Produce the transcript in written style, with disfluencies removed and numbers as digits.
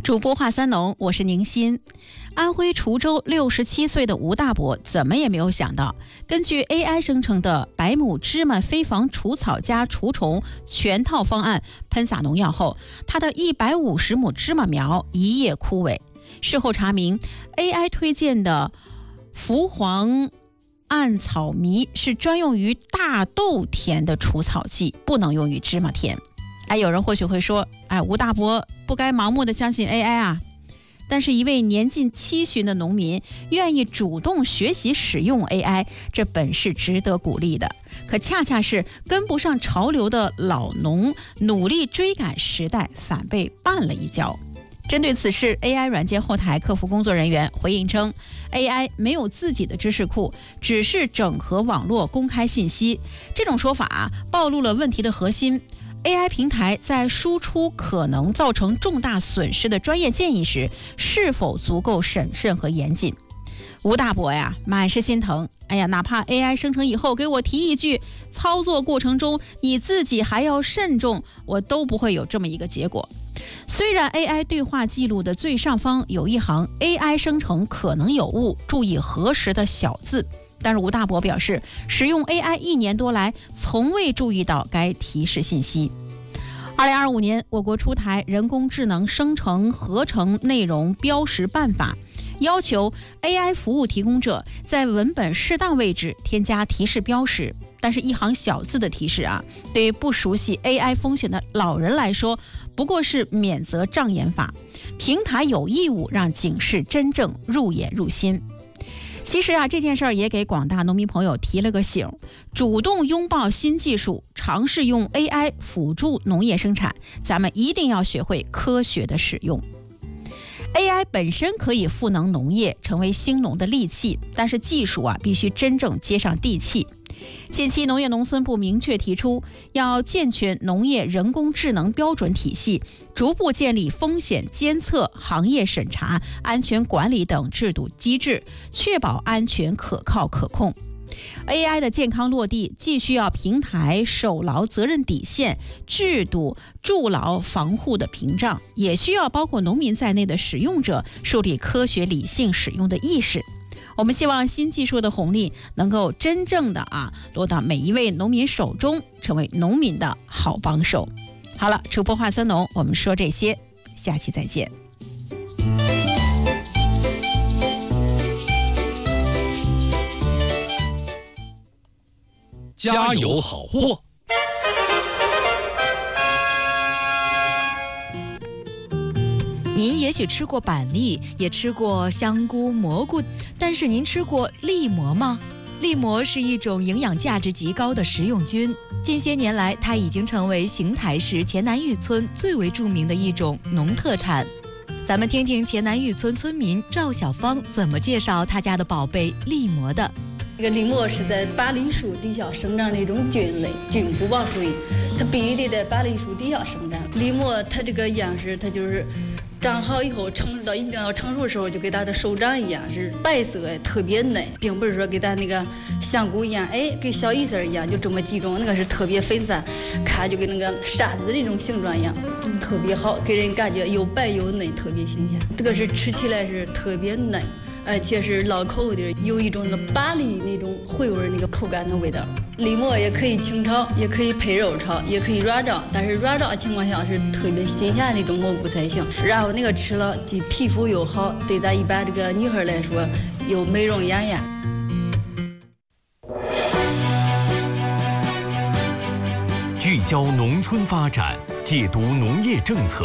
主播话三农，我是宁鑫。安徽滁州67岁的吴大伯怎么也没有想到，根据 AI 生成的百亩芝麻飞防除草加除虫全套方案喷洒农药后，他的150亩芝麻苗一夜枯萎。事后查明 ，AI 推荐的氟磺胺草醚是专用于大豆田的除草剂，不能用于芝麻田。有人或许会说，吴大伯不该盲目的相信 AI 啊。但是一位年近70的农民愿意主动学习使用 AI， 这本是值得鼓励的。可恰恰是跟不上潮流的老农努力追赶时代，反被绊了一跤。针对此事， AI 软件后台客服工作人员回应称， AI 没有自己的知识库，只是整合网络公开信息。这种说法暴露了问题的核心。AI 平台在输出可能造成重大损失的专业建议时，是否足够审慎和严谨？吴大伯呀，满是心疼。哪怕 AI 生成以后给我提一句，操作过程中你自己还要慎重，我都不会有这么一个结果。虽然 AI 对话记录的最上方有一行 AI 生成可能有误，注意核实的小字，但是吴大伯表示，使用 AI 1年多来，从未注意到该提示信息。2025年，我国出台人工智能生成合成内容标识办法，要求 AI 服务提供者在文本适当位置添加提示标识。但是一行小字的提示对于不熟悉 AI 风险的老人来说，不过是免责障眼法。平台有义务让警示真正入眼入心。其实这件事儿也给广大农民朋友提了个醒，主动拥抱新技术，尝试用 AI 辅助农业生产，咱们一定要学会科学的使用。AI 本身可以赋能农业，成为兴农的利器，但是技术必须真正接上地气。近期农业农村部明确提出，要健全农业人工智能标准体系，逐步建立风险监测、行业审查、安全管理等制度机制，确保安全可靠可控。AI 的健康落地，既需要平台守牢责任底线，制度筑牢防护的屏障，也需要包括农民在内的使用者树立科学理性使用的意识。我们希望新技术的红利能够真正的落到每一位农民手中，成为农民的好帮手。好了，主播话三农，我们说这些，下期再见。 家有好货。 您也许吃过板栗，也吃过香菇、蘑菇，但是您吃过栗蘑吗？栗蘑是一种营养价值极高的食用菌，近些年来，它已经成为邢台市前南峪村最为著名的一种农特产。咱们听听前南峪村村民赵小芳怎么介绍他家的宝贝栗蘑的。 这个栗蘑是在芭栗树底下生长的一种菌类，菌不保属于它必须得在芭栗树底下生长。栗蘑它这个样式，它就是长好以后，到一定要成熟的时候，就跟它的手掌一样是白色，特别嫩，并不是说跟它那个香菇一样，跟小鱼丝一样就这么集中，那个是特别分散，看就跟那个沙子的那种形状一样，特别好，给人感觉又白又嫩，特别新鲜。这个是吃起来是特别嫩，而且是烙口的，有一种那个芭栗那种回味那个口感的味道。栗蘑也可以清炒，也可以配肉炒，也可以软炸，但是软炸情况下是特别新鲜的那种蘑菇才行。然后那个吃了既皮肤又好，对咱一般这个女孩来说又美容养颜。 聚焦农村发展，解读农业政策。